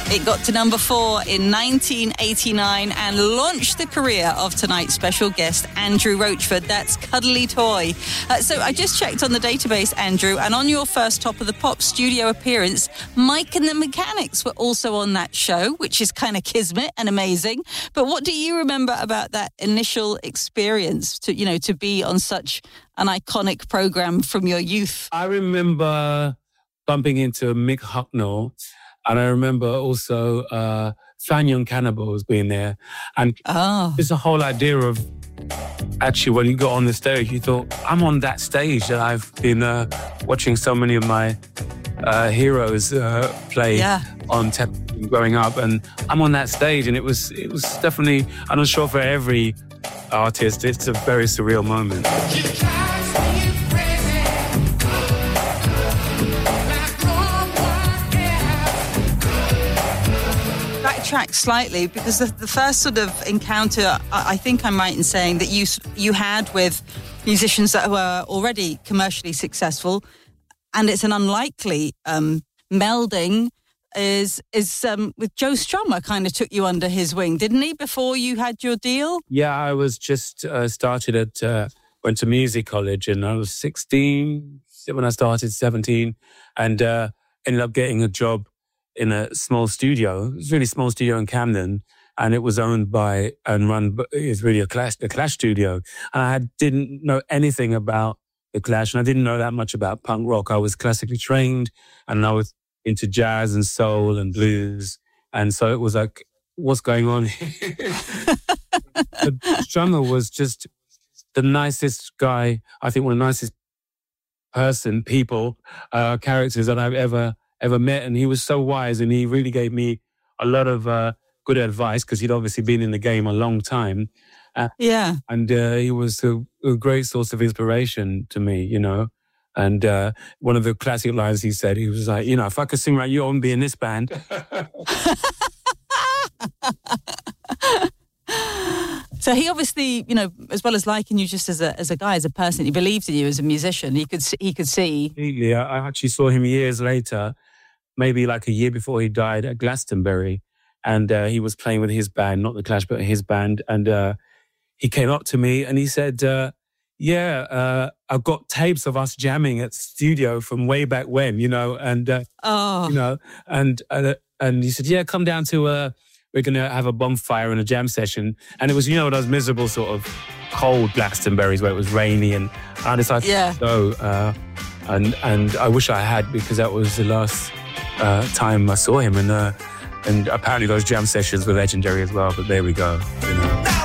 It got to number 4 in 1989 and launched the career of tonight's special guest, Andrew Roachford. That's Cuddly Toy. So I just checked on the database, Andrew, and on your first Top of the Pop studio appearance, Mike and the Mechanics were also on that show, which is kind of kismet and amazing. But what do you remember about that initial experience to be on such an iconic program from your youth? I remember bumping into Mick Hucknall, and I remember also Fanion Cannibals being there. And it's a whole idea of, actually, when you got on the stage, you thought, I'm on that stage that I've been watching so many of my heroes play on television growing up. And I'm on that stage, and it was definitely, I'm not sure for every artist, it's a very surreal moment. Backtrack slightly, because the first sort of encounter, I think I'm right in saying that you had with musicians that were already commercially successful, and it's an unlikely melding, is with Joe Strummer kind of took you under his wing, didn't he, before you had your deal? Yeah, I was just went to music college, and I was 16 when I started, 17, and ended up getting a job in a small studio. It was a really small studio in Camden, and it was owned by and run. It's really a Clash studio, and I didn't know anything about the Clash, and I didn't know that much about punk rock. I was classically trained, and I was into jazz and soul and blues, and so it was like, what's going on here? But Strummer was just the nicest guy. I think one of the nicest characters that I've ever met, and he was so wise, and he really gave me a lot of good advice, because he'd obviously been in the game a long time. And he was a great source of inspiration to me, And one of the classic lines he said, he was like, if I could sing like you, I wouldn't be in this band. So he obviously, as well as liking you just as a guy, as a person, he believed in you as a musician. He could see. Yeah, I actually saw him years later, maybe like a year before he died, at Glastonbury, and he was playing with his band, not the Clash, but his band, and he came up to me and he said, I've got tapes of us jamming at studio from way back when, and he said, yeah, come down to we're going to have a bonfire and a jam session. And it was, those miserable sort of cold Glastonburys where it was rainy, and I decided to go. And I wish I had, because that was the last time I saw him. And apparently those jam sessions were legendary as well, but there we go.